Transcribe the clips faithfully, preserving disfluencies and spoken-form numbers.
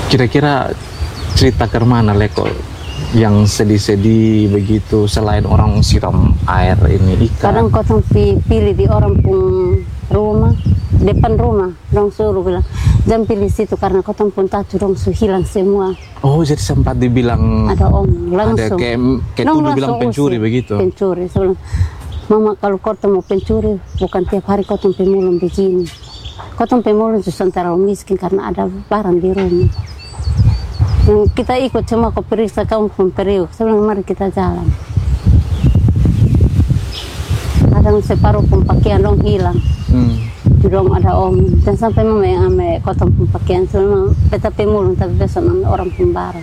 Kira-kira cerita ke mana Leko yang sedih-sedih begitu selain orang siram air ini ikan? Kadang kotong pilih di orang pun rumah, depan rumah, dong suruh bilang jangan pilih situ karena kotong pun tahu dong su hilang semua. Oh, jadi sempat dibilang ada om langsung. Ada kayak kayak tuduh bilang pencuri usir, begitu. Pencuri. Saya bilang, Mama kalau kotong mau pencuri bukan tiap hari kotong pemulung begini. Kotong pemulung justru terlalu miskin karena ada barang di rumah. Yang kita ikut cuma kau periksa kamu pun periuk. Saya bilang mari kita jalan. Kadang separuh pun pakaian dong hilang. Hmm. Dong ada om dan sampai mama yang ame kotong pun pakaian. Saya bilang beta pemulung tapi besok ame orang pun barang.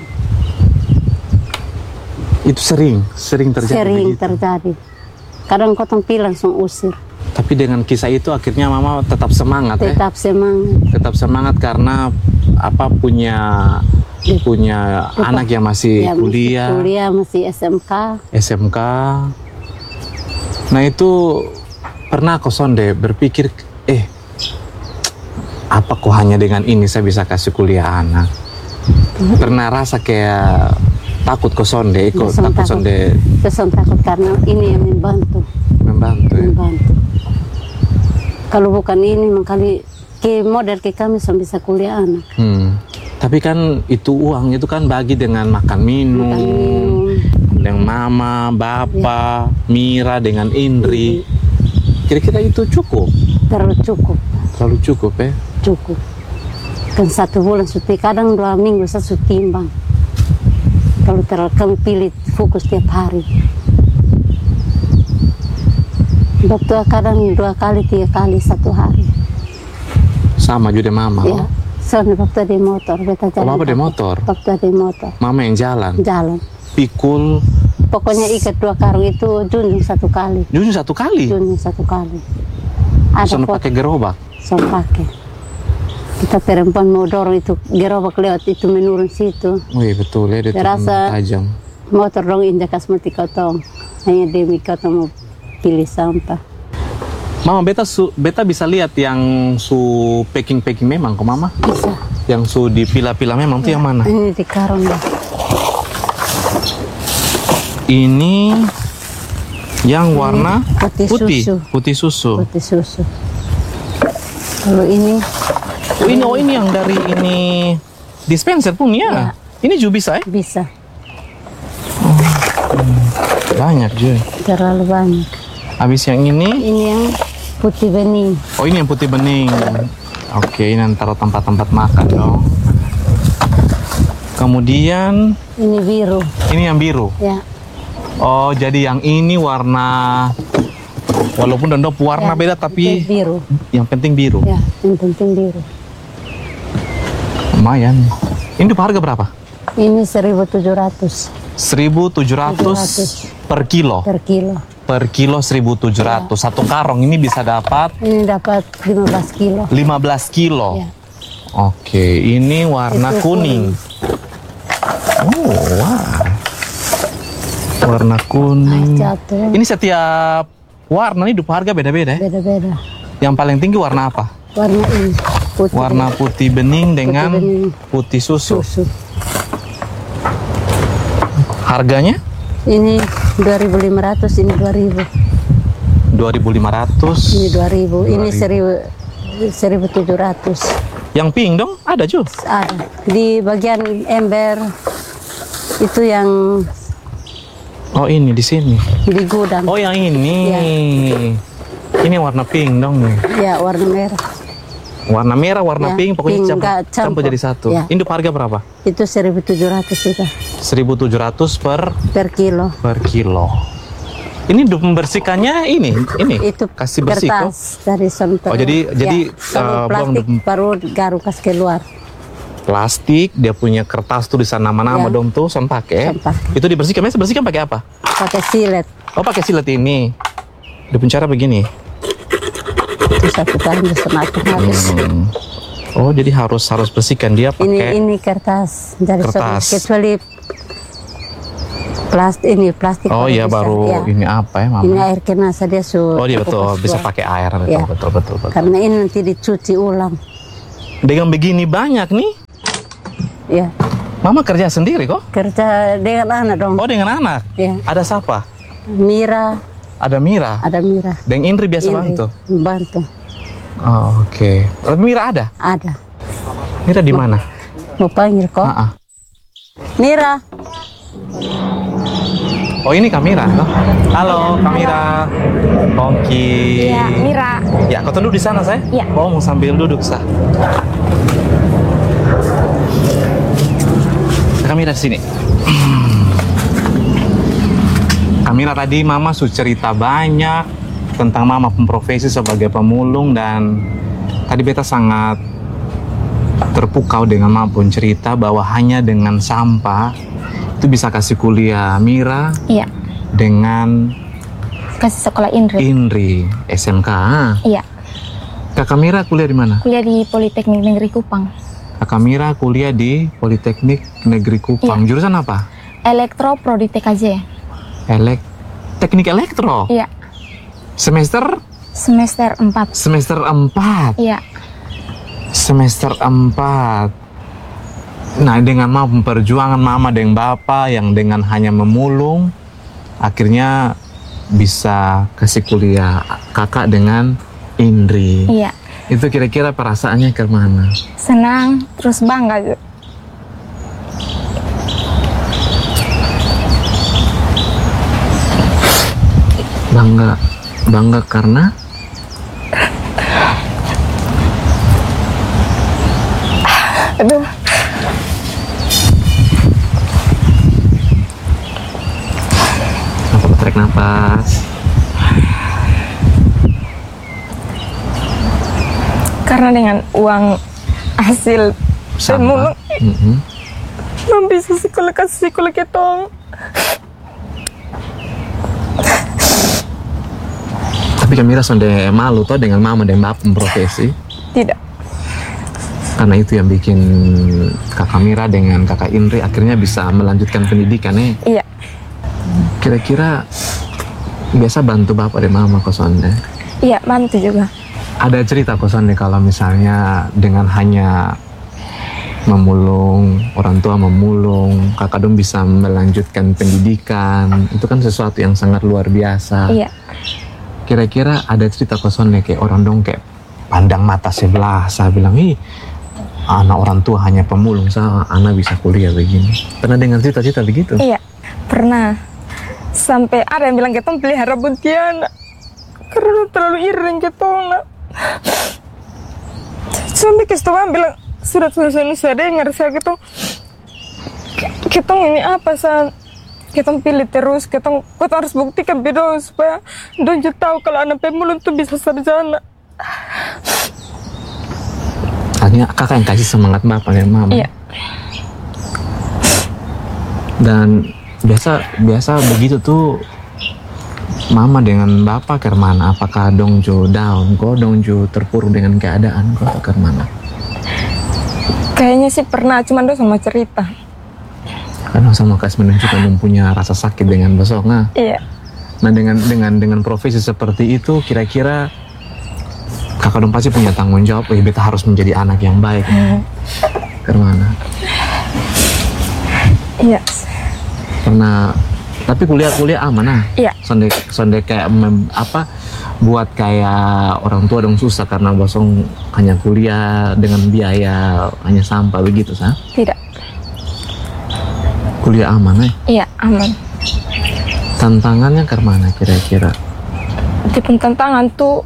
Itu sering, sering terjadi. Sering begitu. terjadi. Kadang kotong pilih langsung usir. Tapi dengan kisah itu akhirnya mama tetap semangat tetap ya? semangat. Tetap semangat karena apa punya ya. punya Lupa. anak yang masih ya, kuliah. Masih kuliah masih S M K. S M K. Nah itu pernah kok Sonde berpikir eh apa kok hanya dengan ini saya bisa kasih kuliah anak? Hmm. Pernah rasa kayak takut kok Sonde, kok takut Sonde? Saya takut karena ini yang membantu. Membantu ya? Membantu. Kalau bukan ini, makanya ke model ke kami so bisa kuliah anak. Hmm. Tapi kan itu uang itu kan bagi dengan makan minum, makan minum. Dengan mama, bapak, ya. Mira dengan Indri. Kira-kira itu cukup? Terlalu cukup. Terlalu cukup ya? Cukup. Kan satu bulan suti, kadang dua minggu saya suti timbang. Kalau terlalu kami pilih fokus tiap hari. Dokter kadang dua kali, tiga kali satu hari. Sama juga mama? Ya, soalnya waktu di motor. Beta jalan. Oh, bapak di motor? Waktu di motor. Mama yang jalan? Jalan. Pikul? Pokoknya ikat dua karung itu junjung satu kali. Junjung satu kali? Junjung satu kali. Ada pakai gerobak? Soalnya pakai. Kita perempuan mau dorong itu gerobak lewat itu menurun situ. Oh iya betul ya, dia tajam. Motor dong injak asmati kotong. Hanya demi kotong mau pilih sampah. Mama, beta su, beta bisa lihat yang su packing-packing memang kok mama? Bisa. Yang su dipilah-pilah memang ya, tuh yang mana? Ini di karung dah. Ini yang warna ini putih, putih susu. Putih susu. Putih susu. Kalau ini Oh ini, oh ini yang dari ini dispenser pun ya? Ya. Ini juga bisa ya? Bisa. Oh, banyak juga. Terlalu banyak. Habis yang ini? Ini yang putih bening. Oh ini yang putih bening. Oke, ini antara tempat-tempat makan dong. Kemudian ini biru. Ini yang biru? Ya. Oh jadi yang ini warna, walaupun dondop warna ya, beda tapi biru. Yang penting biru? Ya, yang penting biru. Lumayan. Ini harga berapa? Ini seribu tujuh ratus. seribu tujuh ratus per kilo? Per kilo. Per kilo seribu tujuh ratus. Ya. Satu karung ini bisa dapat? Ini dapat lima belas kilo. lima belas kilo? Ya. Oke, ini warna kuning. kuning. Oh, wow. Warna kuning. Jatuh. Ini setiap warna ini harga beda-beda ya? Beda-beda. Yang paling tinggi warna apa? Warna ini. Putih warna bening. putih bening dengan putih, bening. putih susu. susu. Harganya? Ini dua ribu lima ratus, ini dua ribu. dua ribu lima ratus. Ini dua ribu, ini seribu tujuh ratus. Yang pink dong? Ada juga? Ada. Di bagian ember itu yang oh ini di sini. Di gudang. Oh yang ini. Ya. Ini warna pink dong nih. Ya, warna merah. Warna merah, warna ya, pink, pokoknya pink, campur, campur jadi satu. Ya. Ini harga berapa? Itu seribu tujuh ratus juga. seribu tujuh ratus per per kilo. Per kilo. Ini membersihkannya ini, ini. Itu kasih bersih kok. Dari sentuh. Oh jadi ya. jadi uh, plastik belum, baru garu kasih keluar. Plastik, dia punya kertas tulisan nama-nama ya. Dong tuh, son pakai. Itu dibersihkan, biasa bersihkan pakai apa? Pakai silet. Oh pakai silet ini. Dia punya cara begini. Itu satu kali bisa mati habis. Hmm. Oh jadi harus harus bersihkan dia pakai. Ini ini kertas dari kertas. Kecuali plastik ini plastik. Oh iya baru ya. Ini apa ya mama? Ini air kenasa dia su. Oh dia betul bisa pakai air betul, ya. betul betul betul. Karena ini nanti dicuci ulang. Dengan begini banyak nih. Ya, Mama kerja sendiri kok? kerja dengan anak dong. Oh, dengan anak? Ya, Ada siapa? Mira, Ada Mira? ada Mira. Dengan Indri biasa Indri, bantu? Bantu. Oh, oke. Okay. Mira ada? Ada. Mira di mana? Mau panggil kok? Ah, ah. Mira. Oh, ini Kamira, toh? Halo, Kamira. Pongki. Iya, Mira. Ya, kau duduk di sana, saya? Iya. Oh, mau sambil duduk, sah. Kamira di sini. Kamira, tadi Mama sudah cerita banyak tentang Mama profesi sebagai pemulung, dan tadi beta sangat terpukau dengan Mama pun cerita bahwa hanya dengan sampah itu bisa kasih kuliah Mira Iya. dengan Kasih sekolah Indri. Indri S M K. Iya. Kakak Mira kuliah di mana? Kuliah di Politeknik Negeri Kupang. Kakak Mira kuliah di Politeknik Negeri Kupang. Iya. Jurusan apa? Elektro Prodi T K J. Elek Teknik Elektro. Iya. Semester Semester empat. semester empat. Iya. Semester empat. Nah, dengan Mama perjuangan Mama dengan Bapak yang dengan hanya memulung, akhirnya bisa kasih kuliah kakak dengan Indri. Iya. Itu kira-kira perasaannya kemana? Senang, terus bangga juga. Bangga, bangga karena Aduh. apa tarik nafas. Karena dengan uang hasil Sampah. pemulung, Mm-mm. belum bisa sekolah kasih sekolah ketong. Tapi Kamira sonde malu toh dengan Mama dan Bapak profesi. Tidak. Karena itu yang bikin kakak Mira dengan kakak Indri akhirnya bisa melanjutkan pendidikan nih. Iya. Kira-kira biasa bantu Bapak dan Mama kok sonde. Iya, bantu juga. Ada cerita kok sonde kalau misalnya dengan hanya memulung, orang tua memulung, kakak dong bisa melanjutkan pendidikan. Itu kan sesuatu yang sangat luar biasa. Iya. Kira-kira ada cerita kok sonde kayak orang dong kayak pandang mata sebelah, saya bilang, ih, anak orang tua hanya pemulung, sama anak bisa kuliah begini. Pernah dengar cerita-cerita begitu? Iya. Pernah. Sampai ada yang bilang ketong pelihara buntianak. Karena terlalu iri dengan ketong. Nak. Sampai kesetuan bilang, sudah tulisan ini saya dengar, saya ketong, ketong ini apa, San? Ketong pilih terus, ketong, ketong harus buktikan bedo supaya don je tahu kalau anak pemulung tuh bisa sarjana. Akhirnya kakak yang kasih semangat Bapak dan Mama. Iya. Dan biasa biasa begitu tuh Mama dengan Bapak ke mana? Apakah dong jo down, kok dong jo terpuruk dengan keadaan, kok atau ke mana? Kayaknya sih pernah, cuman dia sama cerita. Kan sama kasih menunjukkan dong punya rasa sakit dengan besok, nah. Iya. Nah dengan dengan dengan profesi seperti itu, kira-kira kakak dong pasti punya tanggung jawab. Eh, beta harus menjadi anak yang baik. Hmm. Ke mana? Iya. Pernah. Tapi kuliah-kuliah aman nah. Iya. Sonde sonde kayak mem, apa buat kayak orang tua dong susah karena bosong hanya kuliah dengan biaya hanya sampah begitu sah? Tidak. Kuliah aman eh? Iya, aman. Tantangannya ke mana kira-kira? Tipe tantangan tuh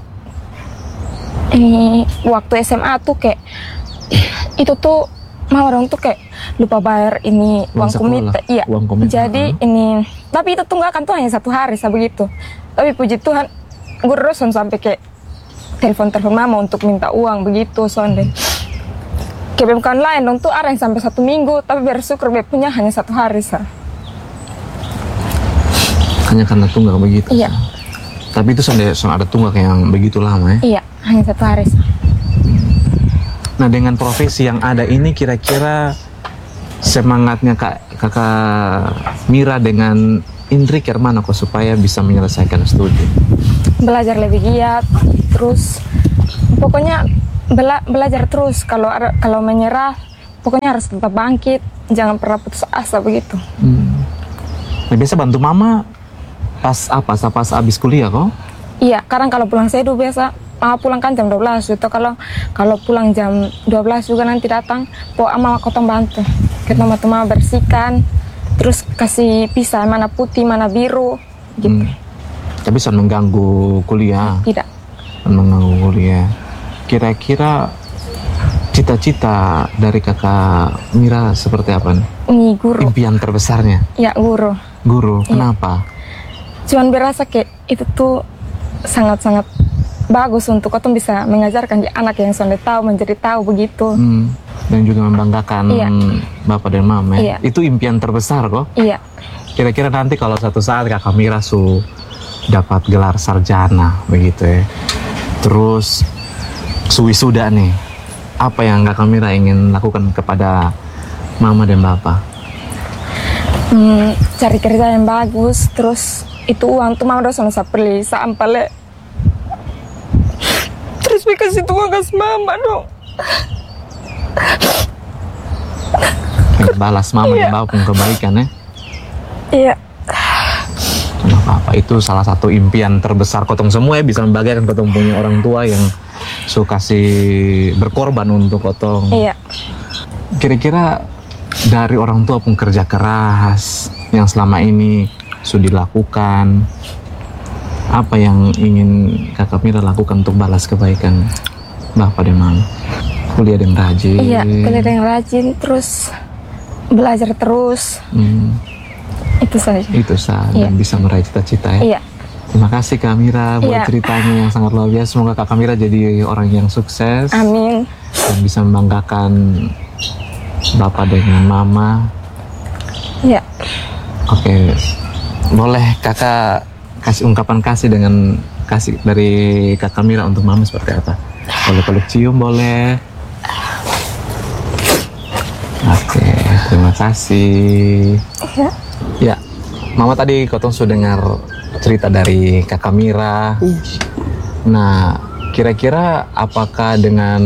ini waktu S M A tuh kayak itu tuh mau orang tuh kayak lupa bayar ini Uang uang komite, sekolah, iya. uang komite, Jadi uh-huh. ini, tapi itu tunggakan tuh hanya satu hari, saya begitu. Tapi puji Tuhan, gue reson sampai kayak telepon-telepon mama untuk minta uang begitu, sonde. Kayak bukan lain dong tuh ada yang sampai satu minggu, tapi bersyukur be punya hanya satu hari, sah. Hanya karena tunggak begitu. Iya. Sah. Tapi itu sonde son ada tunggak yang begitu lama ya? Iya, hanya satu hari, sah. Nah dengan profesi yang ada ini kira-kira semangatnya kak kakak Mira dengan Indri ke mana kok supaya bisa menyelesaikan studi? Belajar lebih giat, terus pokoknya bela belajar terus. Kalau ada- kalau menyerah pokoknya harus tetap bangkit, jangan pernah putus asa begitu. Hmm. Nah, biasa bantu mama pas apa? Pas habis kuliah kok? Iya, kadang kalau pulang sedu biasa mama pulang kan jam dua belas gitu. Kalau kalau pulang jam dua belas juga nanti datang, po mama kotong bantu. Kita mama mama bersihkan, terus kasih pisah mana putih, mana biru gitu. Hmm. Tapi bisa mengganggu kuliah. Tidak. Mengganggu kuliah. Kira-kira cita-cita dari kakak Mira seperti apa nih? Ini guru. Impian terbesarnya? Ya guru. Guru, Iya. kenapa? Cuman berasa kayak itu tuh sangat-sangat bagus untuk kau bisa mengajarkan anak yang sudah tahu, menjadi tahu begitu. Hmm. Dan juga membanggakan Iya. bapak dan mama. Iya. Itu impian terbesar kok. Iya. Kira-kira nanti kalau suatu saat kakak Mira su dapat gelar sarjana begitu ya. Terus suwisuda nih. Apa yang kakak Mira ingin lakukan kepada mama dan bapak? Hmm, cari kerja yang bagus, terus itu uang tuh mama udah bisa beli sampale. Terus kasih tuh uang kasih mama dong. Balas mama Iya. dan bapak pun kebaikan ya. Iya. Nggak apa-apa, itu salah satu impian terbesar kotong semua ya, bisa membahagiakan kotong punya orang tua yang suka kasih berkorban untuk kotong. Iya. Kira-kira dari orang tua pun kerja keras yang selama ini sudah dilakukan, apa yang ingin kakak Mira lakukan untuk balas kebaikan bapak dan mama? Kuliah dengan rajin. Iya, kuliah yang rajin, terus belajar terus. Hmm, Itu saja. itu sah, Iya. dan bisa meraih cita-cita ya. Iya. Terima kasih Kak Mira buat Iya. ceritanya yang sangat luar biasa. Semoga Kak Mira jadi orang yang sukses Amin. dan bisa membanggakan bapak dengan mama. Iya. Oke, boleh kakak kasih ungkapan kasih dengan kasih dari kakak Mira untuk mama seperti apa? Boleh peluk cium boleh. Oke, terima kasih. Ya. Ya, mama tadi kotong sudah dengar cerita dari kakak Mira. Iya. Nah, kira-kira apakah dengan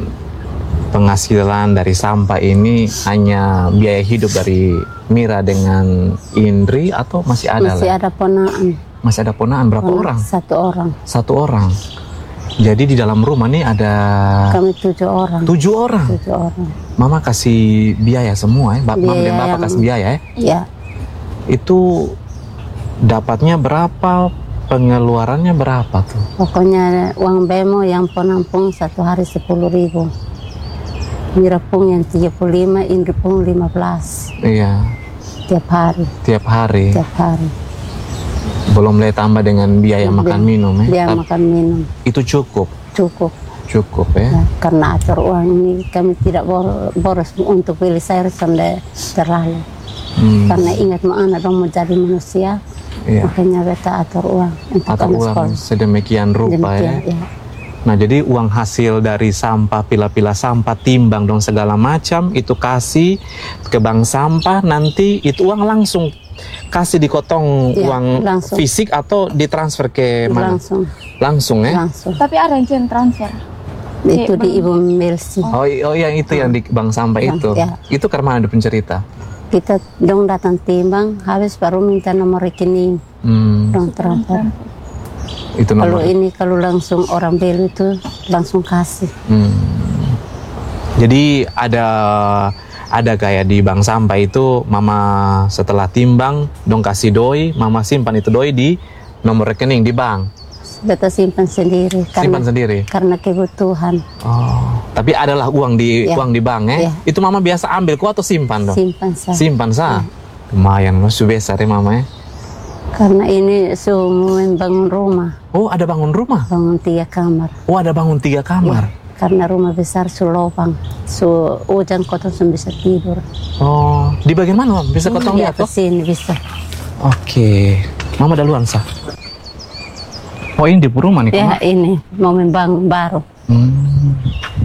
penghasilan dari sampah ini hanya biaya hidup dari Mira dengan Indri atau masih ada Masih lah? ada ponaan. Masih ada ponaan berapa Ponaan orang? Satu orang. Satu orang. Jadi di dalam rumah nih ada Kami tujuh orang. tujuh orang. Tujuh orang. Mama kasih biaya semua ya, Bap- mama Biaya dan bapak yang- kasih biaya ya. Ya, Itu dapatnya berapa? Pengeluarannya berapa tuh? pokoknya uang bemo yang penampung satu hari sepuluh ribu. Mira pun yang tiga puluh lima, Indri pun lima belas. Iya, Tiap hari, tiap hari. tiap hari. Belum boleh tambah dengan biaya makan minum ya. Dia Tapi makan minum. itu cukup, Cukup. cukup ya. Ya, karena atur uang ini kami tidak bor- boros untuk beli sayur sampai terlalu. Hmm, Karena ingat mau anak dong mau jadi manusia, iya. makanya beta atur uang untuk Atau anak uang sekolah. sedemikian rupa Demikian, ya. ya. Nah, jadi uang hasil dari sampah, pila-pila sampah, timbang dong segala macam itu kasih ke bank sampah, nanti itu uang langsung kasih dikotong Iya, uang langsung. fisik atau ditransfer ke mana? Langsung, Langsung ya. langsung. Tapi ada yang transfer. Itu Iya, di Bang. Ibu Melsi. Oh, i- oh yang itu yang di bank sampah Yang- itu. ya. Itu karena ada pencerita. Kita dong datang timbang, habis baru minta nomor rekening, Hmm, dong transfer. itu Kalau nomor. ini kalau langsung orang beli itu langsung kasih. Hmm. Jadi ada ada kayak di bank sampah itu mama setelah timbang dong kasih doi, mama simpan itu doi di nomor rekening di bank. Beta simpan sendiri Simpan karena sendiri. karena kebutuhan. Oh, tapi adalah uang di Ya. uang di bank ya. Ya. Itu mama biasa ambil ku atau simpan dong? Simpan saya. Simpan sah. Lumayan masih besar ya mama ya. Karena ini semua bangun rumah, Oh, ada bangun rumah. bangun tiga kamar. Oh, ada bangun tiga kamar. Karena rumah besar su lopang, su hujan kotor su bisa tidur. Oh, di bagian mana, Mam? Bisa kau Di lihat tuh? atas sini bisa. Oke. Mama duluan sah. Oh, ini di rumah nih, Ya Mama? ini mau membangun baru. Hmm.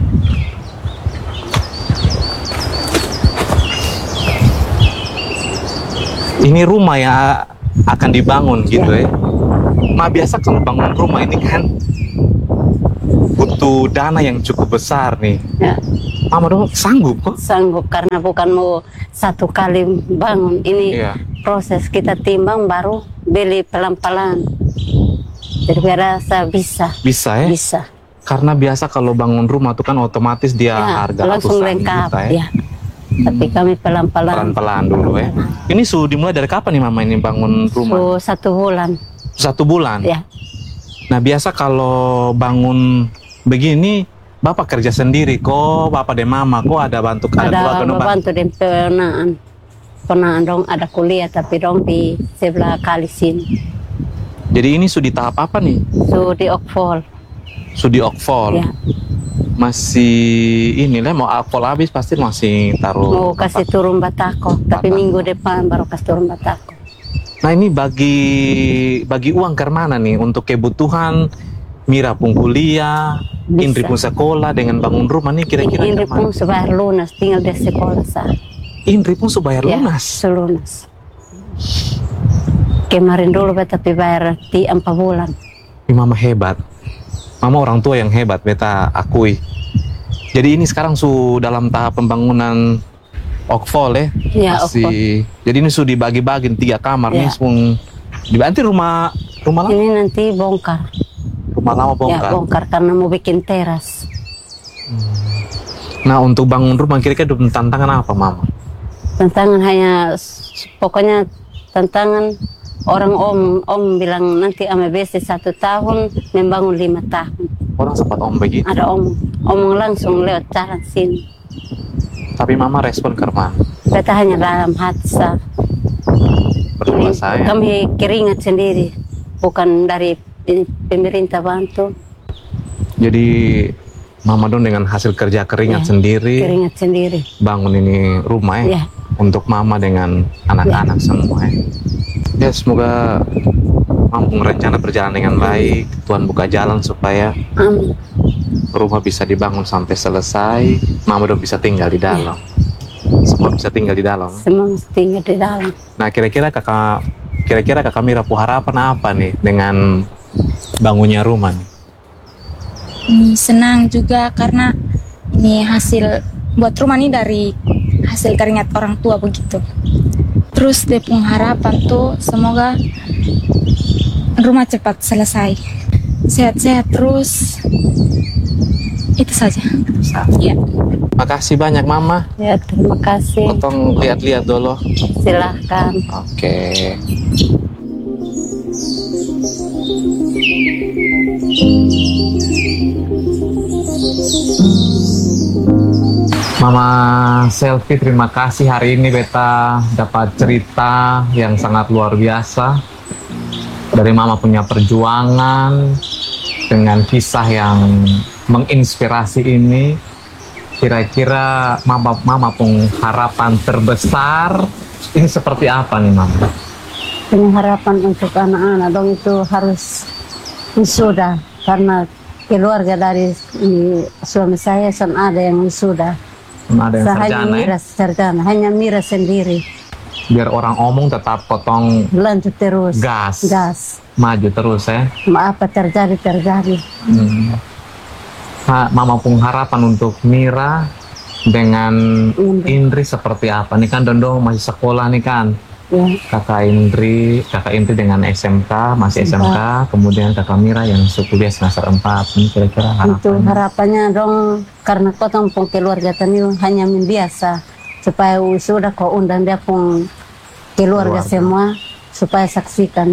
Ini rumah yang a- akan dibangun gitu ya. Ma biasa kalau bangun rumah ini kan butuh dana yang cukup besar nih. Ya, Mama dong sanggup kok? sanggup karena bukan mau satu kali bangun. Ini Iya. proses kita timbang baru beli pelan-pelan. Jadi biar rasa bisa, Bisa ya? bisa. Karena biasa kalau bangun rumah tuh kan otomatis dia Ya, harga langsung ratusan lengkap. juta ya. Ya. Tapi kami pelan-pelan. Pelan-pelan dulu ya. Ini sudah dimulai dari kapan nih Mama ini bangun rumah? So, satu bulan. Satu bulan? Ya. Nah biasa kalau bangun begini, Bapak kerja sendiri kok, Bapak dan Mama kok ada bantu ada Ada keluarga nu bantu? bantu dan penaan. Penaan dong ada kuliah tapi dong di sebelah kali sini. Jadi ini sudah di tahap apa nih? So di Okfol. Sudah di Okfol? Ya. Masih ini lah, mau alkohol habis pasti masih taruh Mau kasih turun batako, tapi Batako. minggu depan baru kasih turun batako. Nah ini bagi bagi uang ke mana nih untuk kebutuhan Mira pun kuliah, Bisa. Indri pun sekolah dengan bangun rumah nih kira-kira Ini ke pun mana? sudah lunas, tinggal di sekolah sah. Indri pun sudah bayar Ya, lunas. selunas. Kemarin dulu beta tapi bayar di empat bulan. Ih, Mama hebat, Mama orang tua yang hebat beta akui. Jadi ini sekarang su dalam tahap pembangunan Okfol ya, Ya, masih. Jadi ini sudah dibagi-bagi tiga kamar nih, Ya. sepung. Nanti rumah rumah lama, Ini nanti bongkar. rumah lama Ya, bongkar. bongkar karena mau bikin teras. Nah untuk bangun rumah kira-kira ada tantangan apa Mama? Tantangan hanya pokoknya tantangan orang om om bilang nanti ame besi satu tahun membangun lima tahun. Orang sempat om begitu, Ada om omong langsung lewat jalan sini. tapi Mama respon ke mana? Beta hanya dalam hati sah. Berdua saya. Kami keringat sendiri, bukan dari pemerintah bantu. Jadi Mama dong dengan hasil kerja keringat Ya, sendiri Keringat sendiri. bangun ini rumah ya, Ya. untuk Mama dengan anak-anak semua ya. Ya semoga mampu rencana berjalan dengan baik, Tuhan buka jalan supaya Amin. rumah bisa dibangun sampai selesai, Mama dong bisa tinggal di dalam. Semua bisa tinggal di dalam. Semua mesti tinggal di dalam. Nah kira-kira kakak, kira-kira kakak Mira pu harapan apa nih dengan bangunnya rumah nih? Hmm, senang juga karena ini hasil buat rumah ini dari hasil keringat orang tua begitu. Terus dia punya harapan tuh semoga rumah cepat selesai, sehat-sehat terus. Itu saja. Ya. Makasih banyak Mama. Ya, terima kasih. Potong lihat-lihat dulu. Silahkan. Oke. Mama Selfie, terima kasih hari ini beta dapat cerita yang sangat luar biasa dari Mama punya perjuangan dengan kisah yang menginspirasi ini. Kira-kira Mama Mama pun harapan terbesar ini seperti apa nih Mama? Punya harapan untuk anak-anak dong itu harus wisuda karena keluarga dari ini, suami saya kan ada yang wisuda. Ada yang Saya hanya sarjana ya? Mira sarjana, hanya Mira sendiri. Biar orang omong tetap potong Lanjut terus. gas, Gas. maju terus ya. Ma- Apa terjadi terjadi. Hmm. Ha- Mama pun harapan untuk Mira dengan Indri. Indri seperti apa? Nih kan Dondong masih sekolah nih kan. Ya, Kakak Indri, kakak Indri dengan S M K, masih S M K, kemudian kakak Mira yang kuliah semester empat. Ini kira-kira itu harapan. harapannya dong karena kotong pun keluarga tani hanya membiasa supaya wisuda kau undang dia pun keluarga Keluarga. semua supaya saksikan.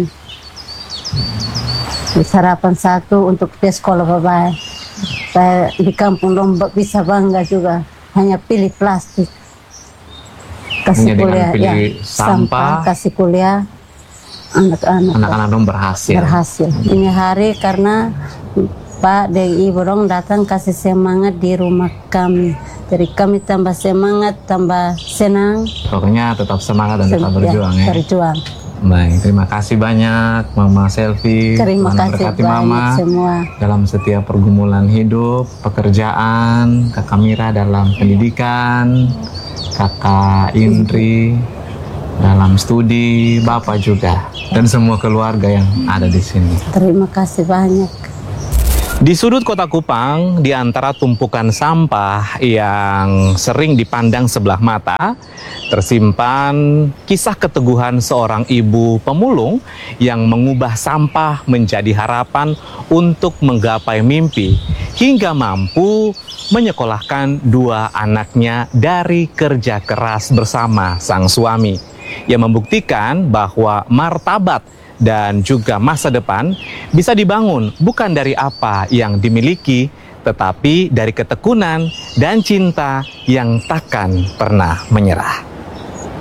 Terus harapan satu untuk dia sekolah baik. Saya di kampung dong bisa bangga juga hanya pilih plastik. Hanya Kasih dengan kuliah, pilih ya, sampah. kasih kuliah anak-anak. Anak-anak dong berhasil. Berhasil. Ini hari karena Pak dan Ibu dong datang kasih semangat di rumah kami. Jadi kami tambah semangat, tambah senang. Pokoknya tetap semangat dan tetap Sem- berjuang ya. Berjuang. Baik, terima kasih banyak Mama Selfie. Terima Tuhan kasih memberkati banyak Mama semua. dalam setiap pergumulan hidup, pekerjaan, Kakak Mira dalam pendidikan, Kakak Indri dalam studi, Bapak juga, dan semua keluarga yang ada di sini. Terima kasih banyak. Di sudut kota Kupang, di antara tumpukan sampah yang sering dipandang sebelah mata, tersimpan kisah keteguhan seorang ibu pemulung yang mengubah sampah menjadi harapan untuk menggapai mimpi, hingga mampu menyekolahkan dua anaknya dari kerja keras bersama sang suami, yang membuktikan bahwa martabat dan juga masa depan bisa dibangun bukan dari apa yang dimiliki, tetapi dari ketekunan dan cinta yang takkan pernah menyerah.